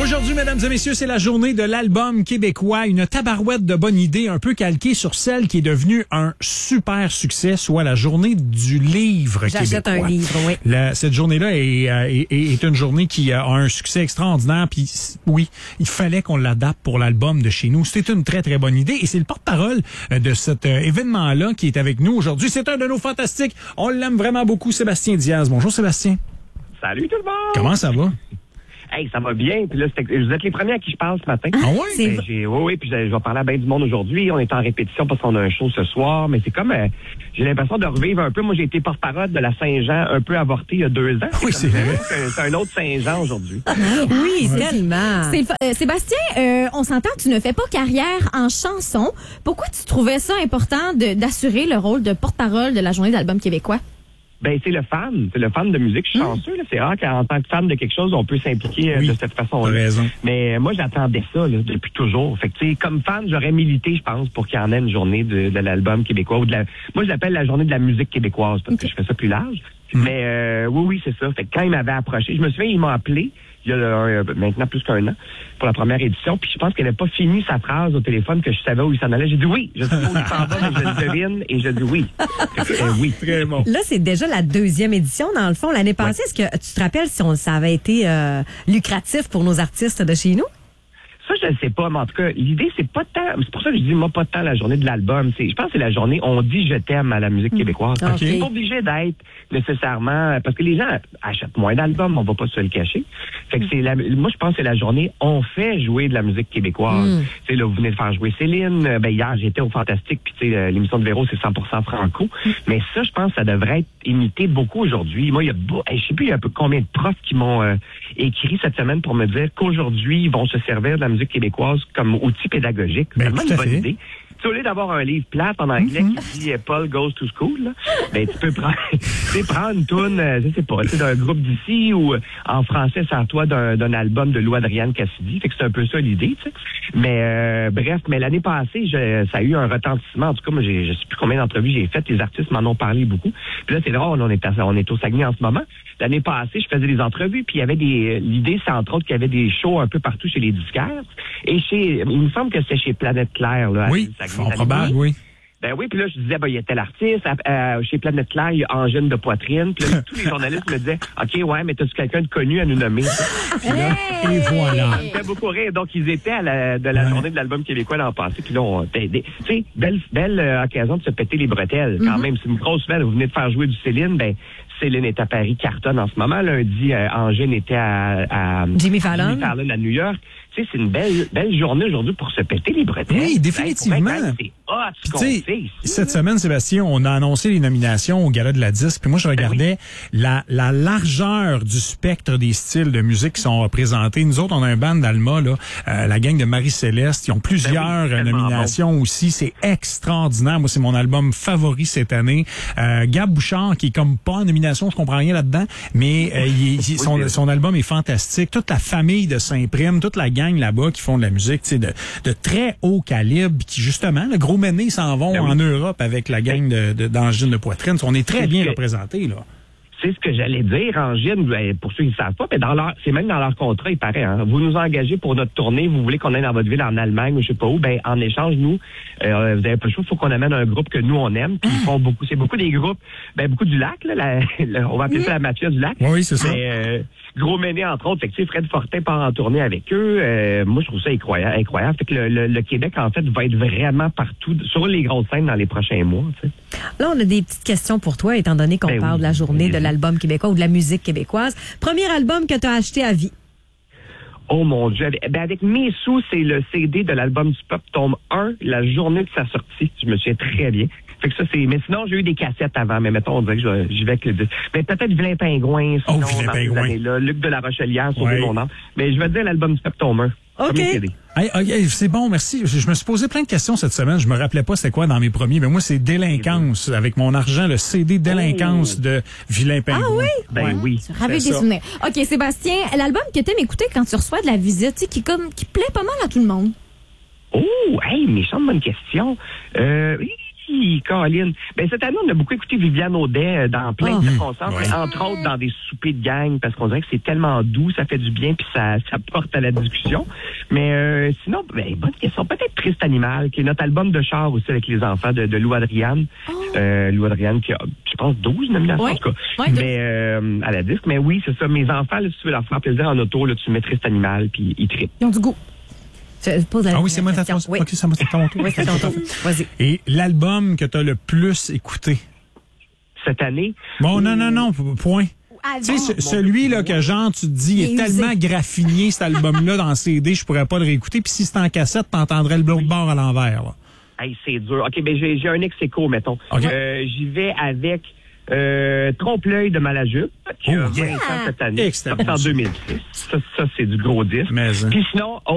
Aujourd'hui, mesdames et messieurs, c'est la journée de l'album québécois. Une tabarouette de bonne idée un peu calquée sur celle qui est devenue un super succès, soit la journée du livre québécois. J'achète un livre, oui. Cette journée-là est une journée qui a un succès extraordinaire. Puis oui, il fallait qu'on l'adapte pour l'album de chez nous. C'était une très, très bonne idée. Et c'est le porte-parole de cet événement-là qui est avec nous aujourd'hui. C'est un de nos fantastiques. On l'aime vraiment beaucoup, Sébastien Diaz. Bonjour, Sébastien. Salut tout le monde! Comment ça va? Hey, ça va bien. Puis là, vous êtes les premiers à qui je parle ce matin. Ah oui? Oui, puis je vais parler à bien du monde aujourd'hui. On est en répétition parce qu'on a un show ce soir, mais c'est comme, j'ai l'impression de revivre un peu. Moi, j'ai été porte-parole de la Saint-Jean un peu avortée il y a 2 ans. Oui, c'est vrai. C'est un autre Saint-Jean aujourd'hui. Oui, tellement. Sébastien, on s'entend que tu ne fais pas carrière en chanson. Pourquoi tu trouvais ça important d'assurer le rôle de porte-parole de la journée d'album québécois? Ben, c'est le fan de musique. Je suis chanceux, là. C'est rare qu'en tant que fan de quelque chose, on peut s'impliquer de cette façon-là. T'as raison. Mais moi, j'attendais ça, là, depuis toujours. Fait que, tu sais, comme fan, j'aurais milité, je pense, pour qu'il y en ait une journée de l'album québécois moi, je l'appelle la journée de la musique québécoise parce que je fais ça plus large. Mais, oui, c'est ça. Fait que quand il m'avait approché, je me souviens, il m'a appelé il y a maintenant plus qu'un an pour la première édition. Puis je pense qu'elle n'a pas fini sa phrase au téléphone que je savais où il s'en allait. J'ai dit oui. Je sais pas où il s'en va, mais je le devine et je dis oui. Oui. Très bon. Là, c'est déjà la 2e édition, dans le fond. L'année passée, est-ce que tu te rappelles si ça avait été lucratif pour nos artistes de chez nous? Ça, je ne sais pas, mais en tout cas, l'idée, c'est pas tant. C'est pour ça que je dis, moi, pas tant la journée de l'album. Je pense que c'est la journée On dit je t'aime à la musique québécoise. Okay. C'est pas obligé d'être nécessairement. Parce que les gens achètent moins d'albums, on va pas se le cacher. Fait que moi, je pense que c'est la journée On fait jouer de la musique québécoise. Tu sais, là, vous venez de faire jouer Céline. Ben, hier, j'étais au Fantastique, puis tu sais, l'émission de Véro, c'est 100% franco. Mais ça, je pense que ça devrait être imité beaucoup aujourd'hui. Moi, je sais plus, il y a combien de profs qui m'ont écrit cette semaine pour me dire qu'aujourd'hui, ils vont se servir de la musique québécoise comme outil pédagogique. C'est vraiment une bonne idée. Tu sais, au lieu d'avoir un livre plate en anglais qui dit Paul goes to school, là, ben, tu peux prendre une toune, je sais pas, d'un groupe d'ici ou en français, c'est à toi d'un album de Lou-Adrienne Cassidy. Fait que c'est un peu ça l'idée, tu sais. Mais bref, mais l'année passée, ça a eu un retentissement. En tout cas, moi, je sais plus combien d'entrevues j'ai faites. Les artistes m'en ont parlé beaucoup. Puis là, c'est drôle, on est au Saguenay en ce moment. L'année passée, je faisais des entrevues, puis il y avait l'idée, c'est entre autres qu'il y avait des shows un peu partout chez les disquaires. Et il me semble que c'était chez Planète Claire, là. Oui, fort probable, oui. Ben oui, puis là, je disais, il y a tel artiste. Chez Planète Claire, il y a Angine de poitrine. Puis là, tous les journalistes me disaient, OK, ouais, mais t'as-tu quelqu'un de connu à nous nommer? Puis là, et voilà. Ça me fait beaucoup rire. Donc, ils étaient à la journée de l'album québécois l'an passé. Puis là, tu sais, belle occasion de se péter les bretelles. Quand même, c'est une grosse belle. Vous venez de faire jouer du Céline, ben Céline est à Paris, cartonne en ce moment. Lundi, Angine était à Jimmy Fallon à New York. Tu sais, c'est une belle journée aujourd'hui pour se péter les bretelles. Oui, définitivement. C'est hot, ce qu'on fait ici. Cette semaine, Sébastien, on a annoncé les nominations au Gala de la Disque. Puis moi, je regardais la largeur du spectre des styles de musique qui sont représentés. Nous autres, on a un band d'Alma, là, la gang de Marie-Céleste. Ils ont plusieurs nominations aussi. C'est extraordinaire. Moi, c'est mon album favori cette année. Gab Bouchard, qui est comme pas en nomination, je comprends rien là-dedans, mais son album est fantastique. Toute la famille de Saint-Prime, toute la gang là-bas qui font de la musique, tu sais, de très haut calibre, qui justement, le gros méné s'en vont en Europe avec la gang d'Angine de poitrine. On est très bien représentés, là. C'est ce que j'allais dire, Angine, pour ceux qui ne savent pas, mais c'est même dans leur contrat, il paraît. Hein. Vous nous engagez pour notre tournée, vous voulez qu'on aille dans votre ville en Allemagne ou je sais pas où, ben en échange, nous, vous avez pas le choix, il faut qu'on amène un groupe que nous on aime, puis ils font beaucoup, c'est beaucoup des groupes, beaucoup du lac, là, on va appeler ça la mafia du lac. Oui, c'est ça. Gros Méné, entre autres, fait que Fred Fortin part en tournée avec eux. Moi, je trouve ça incroyable. Fait que le Québec, en fait, va être vraiment partout, sur les grosses scènes dans les prochains mois. Tu sais. Là, on a des petites questions pour toi, étant donné qu'on parle de la journée de l'album québécois ou de la musique québécoise. Premier album que tu as acheté à vie? Oh mon Dieu. Avec mes sous, c'est le CD de l'album du Pop, tome 1, la journée de sa sortie. Je me souviens très bien. Fait que ça, mais sinon, j'ai eu des cassettes avant, mais mettons, on dirait que j'y vais avec le disque. Mais peut-être Vilain Pingouin, sinon, Vilain Pingouin. Là, Luc de la Rochelière, Sauver mon âme. Mais je vais te dire l'album du Pop, tome 1. OK. Hey, c'est bon, merci. Je me suis posé plein de questions cette semaine. Je me rappelais pas c'était quoi dans mes premiers, mais moi, c'est Délinquance, avec mon argent, le CD Délinquance de Vilain Pingouin. Ah oui? Ben oui. Ravi des souvenirs. OK, Sébastien, l'album que t'aimes écouter quand tu reçois de la visite, tu sais, qui plaît pas mal à tout le monde. Oh, hey, méchante bonne question. merci, Caroline. Ben, cette année, on a beaucoup écouté Viviane Audet dans plein de circonstances, mais entre autres dans des soupers de gang, parce qu'on dirait que c'est tellement doux, ça fait du bien, puis ça porte à la discussion. Mais sinon, ben, bonne question. Peut-être Triste Animal, qui est notre album de char aussi avec les enfants de Lou Adriane. Lou Adriane qui a, je pense, 12 nominations, en tout cas. Mais à la disque. Mais oui, c'est ça. Mes enfants, là, si tu veux leur faire plaisir en auto, là, tu mets Triste Animal, puis ils trippent. Ils ont du goût. Oui, c'est moi, oui. OK, ça m'a ton tour. Oui, c'est ton tour. Vas-y. Et l'album que tu as le plus écouté? Cette année? Bon, non, point. Tu sais, celui là que genre tu te dis est tellement graffiné cet album-là dans CD, je pourrais pas le réécouter. Puis si c'était en cassette, t'entendrais le l'autre bord à l'envers. Là. Hey, c'est dur. OK, ben j'ai un ex-écho, mettons. Okay. J'y vais avec Trompe-l'œil de Malajup, qui a 20 ans cette année. Sorti en 2006. Ça c'est du gros disque. Puis sinon,